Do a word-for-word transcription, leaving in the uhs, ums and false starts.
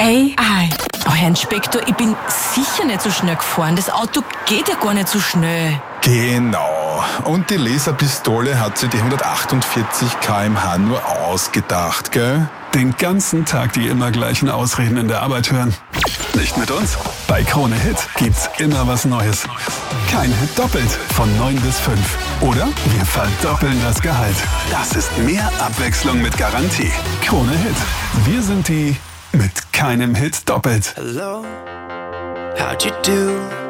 Ei, ei. Oh, Herr Inspektor, ich bin sicher nicht so schnell gefahren. Das Auto geht ja gar nicht so schnell. Genau. Und die Laserpistole hat sich die hundertachtundvierzig Kilometer pro Stunde nur ausgedacht, gell? Den ganzen Tag die immer gleichen Ausreden in der Arbeit hören. Nicht mit uns? Bei Krone Hit gibt's immer was Neues. Kein Hit doppelt von neun bis fünf. Oder wir verdoppeln das Gehalt. Das ist mehr Abwechslung mit Garantie. Krone Hit. Wir sind die mit keinem Hit doppelt. Hello, how'd you do?